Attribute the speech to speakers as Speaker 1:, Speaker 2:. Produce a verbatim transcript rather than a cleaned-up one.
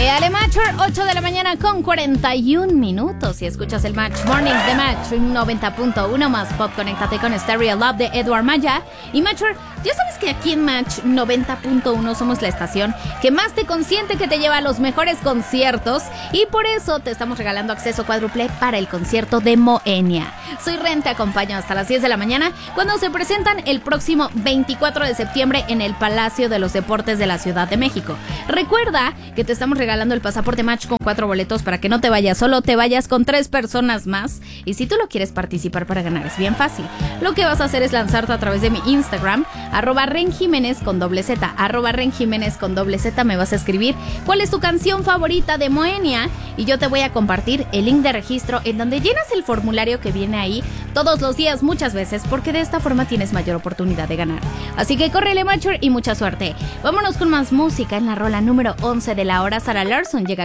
Speaker 1: Éale, Matcher, ocho de la mañana con cuarenta y un minutos. Si escuchas el Match Morning de Match noventa punto uno más pop, conéctate con Stereo Love de Edward Maya. Y Matcher, ya sabes que aquí en Match noventa punto uno somos la estación que más te consiente, que te lleva a los mejores conciertos. Y por eso te estamos regalando acceso cuádruple para el concierto de Moenia. Soy Ren, te acompaño hasta las diez de la mañana cuando se presentan el próximo veinticuatro de septiembre en el Palacio de los Deportes de la Ciudad de México. Recuerda que te estamos regalando el pasaporte Match con cuatro boletos para que no te vayas solo, te vayas con tres personas más. Y si tú lo quieres participar para ganar, es bien fácil. Lo que vas a hacer es lanzarte a través de mi Instagram, arroba Ren Jiménez con doble Z, arroba Ren Jiménez con doble Z. Me vas a escribir cuál es tu canción favorita de Moenia y yo te voy a compartir el link de registro en donde llenas el formulario que viene ahí todos los días, muchas veces, porque de esta forma tienes mayor oportunidad de ganar. Así que córrele, Matcher, y mucha suerte. Vámonos con más música en la rola número once de la hora. Sarah Larson llega